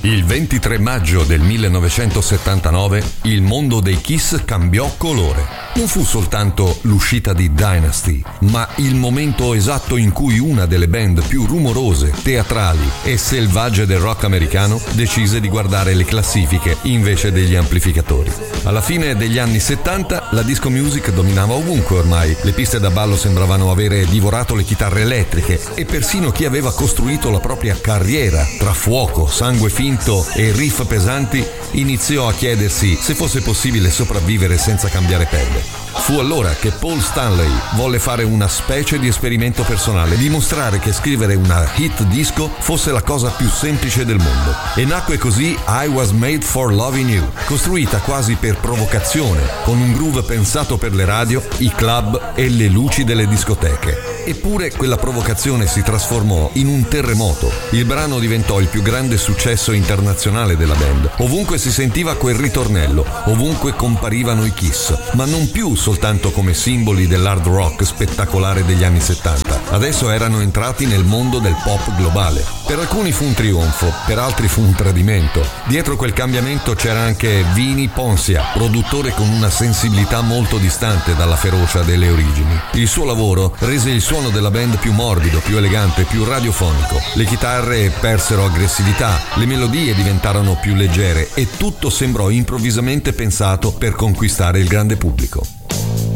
Il 23 maggio del 1979 il mondo dei Kiss cambiò colore. Non fu soltanto l'uscita di Dynasty, ma il momento esatto in cui una delle band più rumorose, teatrali e selvagge del rock americano decise di guardare le classifiche invece degli amplificatori. Alla fine degli anni 70 la disco music dominava ovunque ormai. Le piste da ballo sembravano avere divorato le chitarre elettriche e persino chi aveva costruito la propria carriera tra fuoco, sangue finto e riff pesanti iniziò a chiedersi se fosse possibile sopravvivere senza cambiare pelle. Fu allora che Paul Stanley volle fare una specie di esperimento personale, dimostrare che scrivere una hit disco fosse la cosa più semplice del mondo. E nacque così I Was Made for Loving You, costruita quasi per provocazione, con un groove pensato per le radio, i club e le luci delle discoteche. Eppure quella provocazione si trasformò in un terremoto. Il brano diventò il più grande successo internazionale della band. Ovunque si sentiva quel ritornello, ovunque comparivano i Kiss, ma non più soltanto come simboli dell'hard rock spettacolare degli anni 70. Adesso erano entrati nel mondo del pop globale. Per alcuni fu un trionfo, per altri fu un tradimento. Dietro quel cambiamento c'era anche Vinnie Poncia, produttore con una sensibilità molto distante dalla ferocia delle origini. Il suo lavoro rese il suono della band più morbido, più elegante, più radiofonico. Le chitarre persero aggressività, le melodie diventarono più leggere e tutto sembrò improvvisamente pensato per conquistare il grande pubblico.